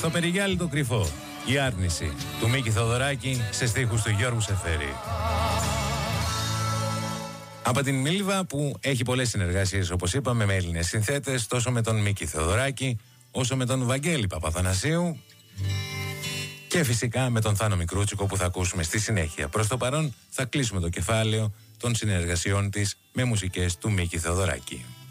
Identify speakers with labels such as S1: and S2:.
S1: Στο Περιγιάλι το κρυφό, η άρνηση του Μίκη Θοδωράκη σε στίχους του Γιώργου Σεφέρη. Από την Μίλβα που έχει πολλές συνεργασίες, όπως είπαμε, με Έλληνες συνθέτες, τόσο με τον Μίκη Θοδωράκη όσο με τον Βαγγέλη Παπαθανασίου και φυσικά με τον Θάνο Μικρούτσικο που θα ακούσουμε στη συνέχεια. Προς το παρόν θα κλείσουμε το κεφάλαιο των συνεργασιών της με μουσικές του Μίκη Θοδωράκη.